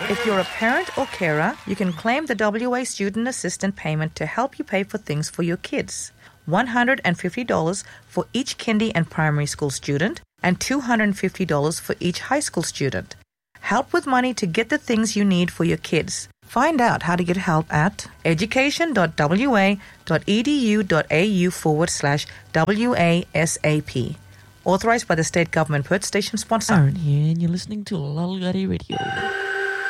If you're a parent or carer, you can claim the WA Student Assistant payment to help you pay for things for your kids. $150 for each kindy and primary school student and $250 for each high school student. Help with money to get the things you need for your kids. Find out how to get help at education.wa.edu.au/WASAP. Authorised by the State Government. Perth Station sponsor. Aaron here, and you're listening to Lalgari Radio.